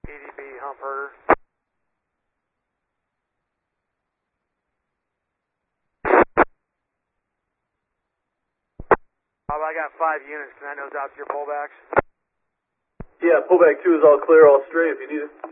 EDB hump herder. I got 5 units. Can I nose out to your pullbacks? Yeah, pullback 2 is all clear, all straight if you need it.